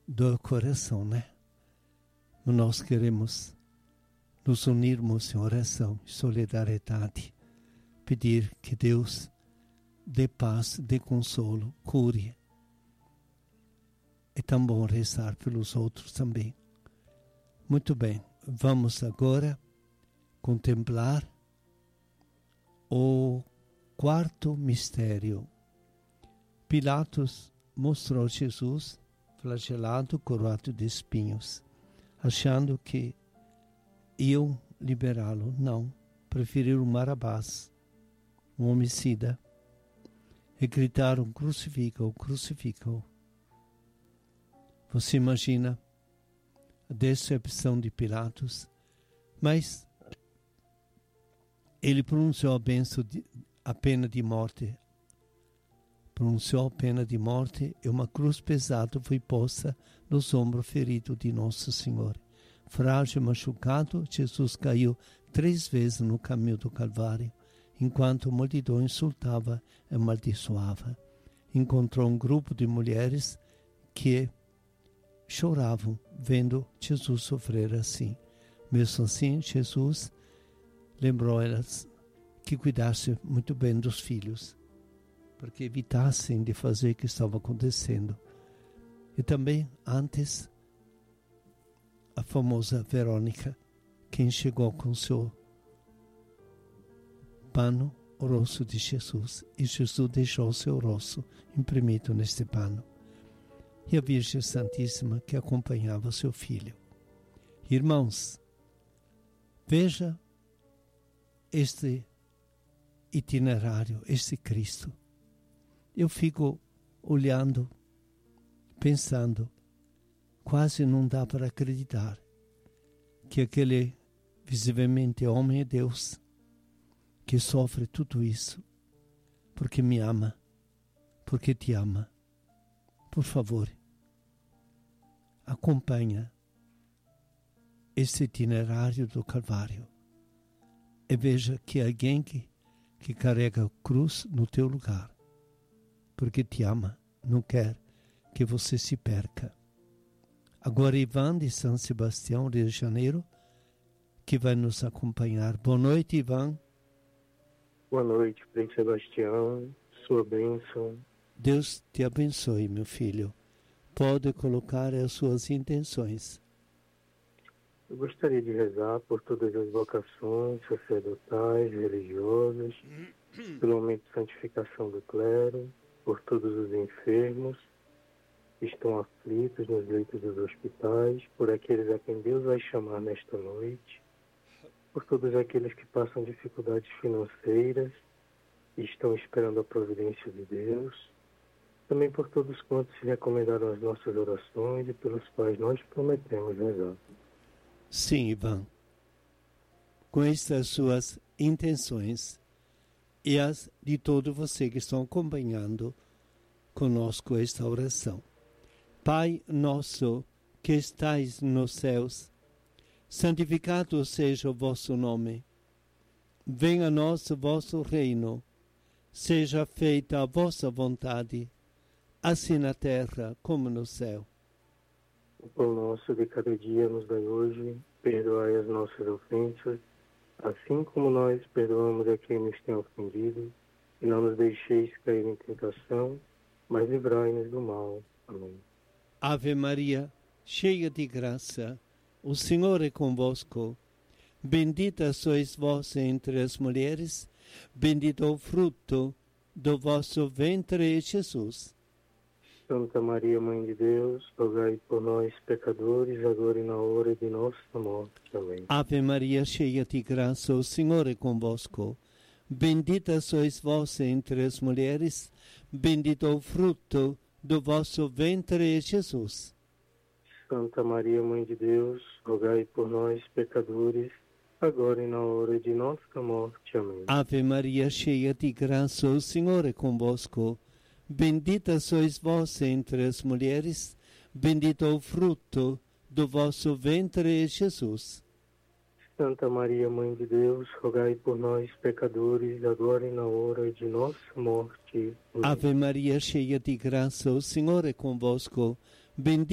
do coração, né? Nós queremos nos unirmos em oração, em solidariedade, pedir que Deus dê paz, dê consolo, cure. É tão bom rezar pelos outros também. Muito bem, vamos agora contemplar o quarto mistério. Pilatos mostrou Jesus flagelado, coroado de espinhos, achando que iam liberá-lo. Não, preferiram Barrabás, um homicida, e gritaram: crucifica-o, crucifica-o. Você imagina a decepção de Pilatos, mas ele pronunciou a pena de morte. Pronunciou a pena de morte e uma cruz pesada foi posta nos ombros feridos de Nosso Senhor. Frágil e machucado, Jesus caiu 3 vezes no caminho do Calvário, enquanto a multidão insultava e amaldiçoava. Encontrou um grupo de mulheres que choravam vendo Jesus sofrer assim. Mesmo assim, Jesus lembrou elas que cuidassem muito bem dos filhos, porque evitassem de fazer o que estava acontecendo. E também, antes, a famosa Verônica, quem chegou com seu pano, o rosto de Jesus, e Jesus deixou o seu rosto imprimido neste pano. E a Virgem Santíssima que acompanhava seu filho. Irmãos, veja este itinerário, este Cristo. Eu fico olhando, pensando, quase não dá para acreditar que aquele visivelmente homem é Deus, que sofre tudo isso, porque me ama, porque te ama. Por favor, acompanha esse itinerário do Calvário e veja que alguém que carrega a cruz no teu lugar, porque te ama, não quer que você se perca. Agora Ivan de São Sebastião, Rio de Janeiro, que vai nos acompanhar. Boa noite, Ivan. Boa noite, Frei Sebastião, sua bênção. Deus te abençoe, meu filho. Pode colocar as suas intenções. Eu gostaria de rezar por todas as vocações sacerdotais, religiosas, pelo momento de santificação do clero, por todos os enfermos que estão aflitos nos leitos dos hospitais, por aqueles a quem Deus vai chamar nesta noite, por todos aqueles que passam dificuldades financeiras e estão esperando a providência de Deus, também por todos quantos se recomendaram as nossas orações e pelos quais nós prometemos rezar. Sim, Ivan. Com estas suas intenções e as de todo você que estão acompanhando conosco esta oração. Pai nosso que estais nos céus, santificado seja o vosso nome. Venha a nós o vosso reino. Seja feita a vossa vontade, assim na terra como no céu. O pão nosso de cada dia nos dai hoje, perdoai as nossas ofensas, assim como nós perdoamos a quem nos tem ofendido, e não nos deixeis cair em tentação, mas livrai-nos do mal. Amém. Ave Maria, cheia de graça, o Senhor é convosco. Bendita sois vós entre as mulheres, bendito o fruto do vosso ventre, Jesus. Santa Maria, Mãe de Deus, rogai por nós, pecadores, agora e na hora de nossa morte. Amém. Ave Maria, cheia de graça, o Senhor é convosco. Bendita sois vós entre as mulheres, bendito o fruto do vosso ventre, Jesus. Santa Maria, Mãe de Deus, rogai por nós, pecadores, agora e na hora de nossa morte. Amém. Ave Maria, cheia de graça, o Senhor é convosco. Bendita sois vós entre as mulheres, bendito o fruto do vosso ventre, Jesus. Santa Maria, Mãe de Deus, rogai por nós, pecadores, agora e na hora de nossa morte. Amém. Ave Maria, cheia de graça, o Senhor é convosco. Bendita